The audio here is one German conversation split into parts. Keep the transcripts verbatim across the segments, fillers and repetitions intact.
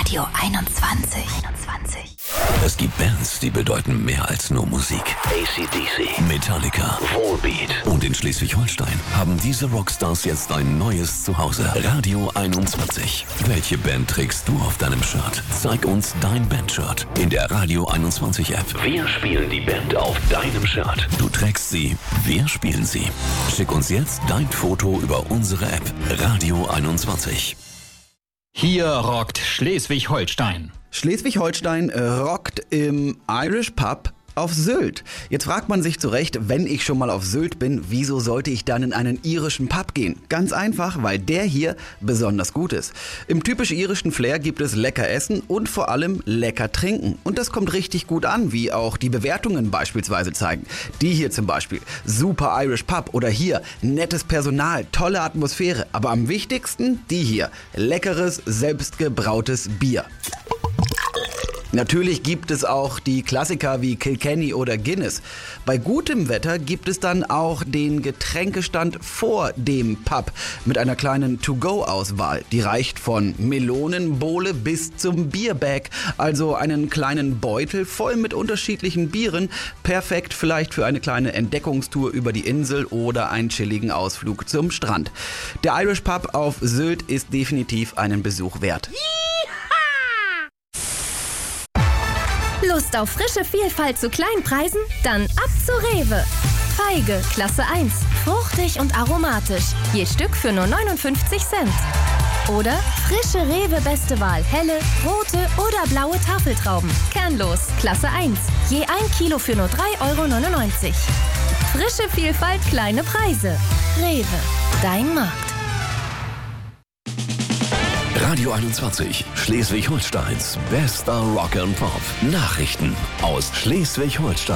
Radio einundzwanzig. einundzwanzig. Es gibt Bands, die bedeuten mehr als nur Musik. A C D C, Metallica, Volbeat. Und in Schleswig-Holstein haben diese Rockstars jetzt ein neues Zuhause. Radio einundzwanzig. Welche Band trägst du auf deinem Shirt? Zeig uns dein Bandshirt in der Radio einundzwanzig App. Wir spielen die Band auf deinem Shirt. Du trägst sie, wir spielen sie. Schick uns jetzt dein Foto über unsere App. Radio einundzwanzig. Hier rockt Schleswig-Holstein. Schleswig-Holstein rockt im Irish Pub auf Sylt. Jetzt fragt man sich zu Recht, wenn ich schon mal auf Sylt bin, wieso sollte ich dann in einen irischen Pub gehen? Ganz einfach, weil der hier besonders gut ist. Im typisch irischen Flair gibt es lecker Essen und vor allem lecker Trinken. Und das kommt richtig gut an, wie auch die Bewertungen beispielsweise zeigen. Die hier zum Beispiel, super Irish Pub, oder hier, nettes Personal, tolle Atmosphäre. Aber am wichtigsten, die hier, leckeres, selbstgebrautes Bier. Natürlich gibt es auch die Klassiker wie Kilkenny oder Guinness. Bei gutem Wetter gibt es dann auch den Getränkestand vor dem Pub mit einer kleinen To-Go-Auswahl. Die reicht von Melonenbowle bis zum Bierbag, also einen kleinen Beutel voll mit unterschiedlichen Bieren. Perfekt vielleicht für eine kleine Entdeckungstour über die Insel oder einen chilligen Ausflug zum Strand. Der Irish Pub auf Sylt ist definitiv einen Besuch wert. Lust auf frische Vielfalt zu Kleinpreisen? Dann ab zu Rewe. Feige, Klasse eins. Fruchtig und aromatisch. Je Stück für nur neunundfünfzig Cent. Oder frische Rewe Beste Wahl. Helle, rote oder blaue Tafeltrauben. Kernlos, Klasse eins. Je ein Kilo für nur drei Euro neunundneunzig. Frische Vielfalt, kleine Preise. Rewe, dein Markt. Radio einundzwanzig, Schleswig-Holsteins bester Rock and Pop. Nachrichten aus Schleswig-Holstein.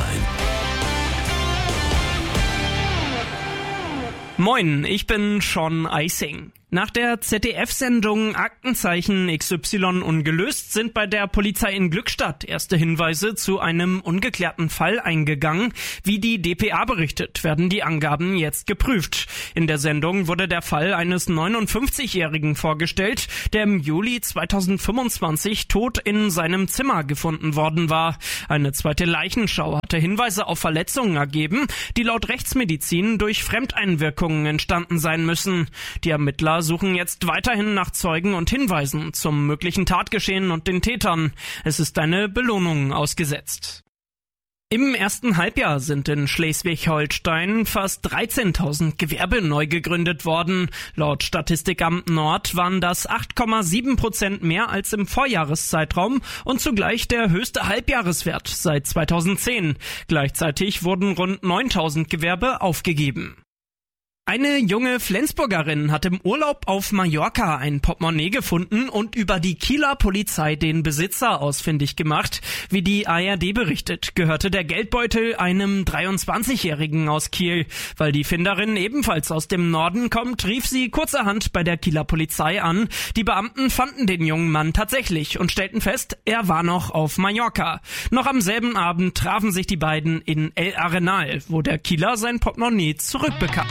Moin, ich bin Sean Eising. Nach der Z D F-Sendung Aktenzeichen X Y ungelöst sind bei der Polizei in Glückstadt erste Hinweise zu einem ungeklärten Fall eingegangen. Wie die D P A berichtet, werden die Angaben jetzt geprüft. In der Sendung wurde der Fall eines neunundfünfzigjährigen vorgestellt, der im Juli zweitausendfünfundzwanzig tot in seinem Zimmer gefunden worden war. Eine zweite Leichenschau hatte Hinweise auf Verletzungen ergeben, die laut Rechtsmedizin durch Fremdeinwirkungen entstanden sein müssen. Die Ermittler suchen jetzt weiterhin nach Zeugen und Hinweisen zum möglichen Tatgeschehen und den Tätern. Es ist eine Belohnung ausgesetzt. Im ersten Halbjahr sind in Schleswig-Holstein fast dreizehntausend Gewerbe neu gegründet worden. Laut Statistikamt Nord waren das acht Komma sieben Prozent mehr als im Vorjahreszeitraum und zugleich der höchste Halbjahreswert seit zweitausendzehn. Gleichzeitig wurden rund neuntausend Gewerbe aufgegeben. Eine junge Flensburgerin hat im Urlaub auf Mallorca ein Portemonnaie gefunden und über die Kieler Polizei den Besitzer ausfindig gemacht. Wie die A R D berichtet, gehörte der Geldbeutel einem dreiundzwanzigjährigen aus Kiel. Weil die Finderin ebenfalls aus dem Norden kommt, rief sie kurzerhand bei der Kieler Polizei an. Die Beamten fanden den jungen Mann tatsächlich und stellten fest, er war noch auf Mallorca. Noch am selben Abend trafen sich die beiden in El Arenal, wo der Kieler sein Portemonnaie zurückbekam.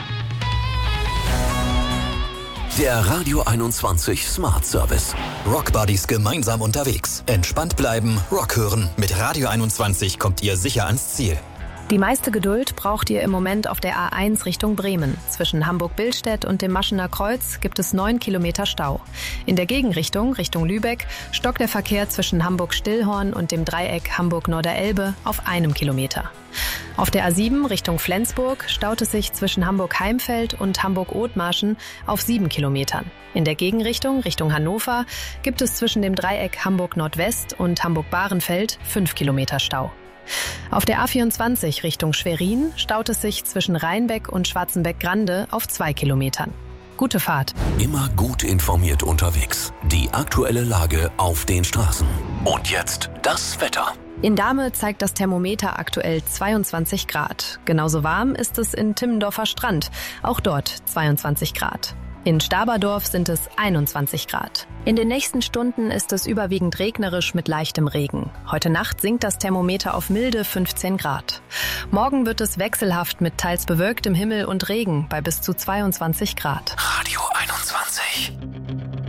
Der Radio einundzwanzig Smart Service. Rockbuddies gemeinsam unterwegs. Entspannt bleiben, Rock hören. Mit Radio einundzwanzig kommt ihr sicher ans Ziel. Die meiste Geduld braucht ihr im Moment auf der A eins Richtung Bremen. Zwischen Hamburg-Billstedt und dem Maschener Kreuz gibt es neun Kilometer Stau. In der Gegenrichtung, Richtung Lübeck, stockt der Verkehr zwischen Hamburg-Stillhorn und dem Dreieck Hamburg-Norderelbe auf einem Kilometer. Auf der A sieben Richtung Flensburg staut es sich zwischen Hamburg-Heimfeld und Hamburg-Othmarschen auf sieben Kilometern. In der Gegenrichtung, Richtung Hannover, gibt es zwischen dem Dreieck Hamburg-Nordwest und Hamburg-Bahrenfeld fünf Kilometer Stau. Auf der A vierundzwanzig Richtung Schwerin staut es sich zwischen Rheinbeck und Schwarzenbeck-Grande auf zwei Kilometern. Gute Fahrt. Immer gut informiert unterwegs. Die aktuelle Lage auf den Straßen. Und jetzt das Wetter. In Dahme zeigt das Thermometer aktuell zweiundzwanzig Grad. Genauso warm ist es in Timmendorfer Strand. Auch dort zweiundzwanzig Grad. In Staberdorf sind es einundzwanzig Grad. In den nächsten Stunden ist es überwiegend regnerisch mit leichtem Regen. Heute Nacht sinkt das Thermometer auf milde fünfzehn Grad. Morgen wird es wechselhaft mit teils bewölktem Himmel und Regen bei bis zu zweiundzwanzig Grad. Radio einundzwanzig.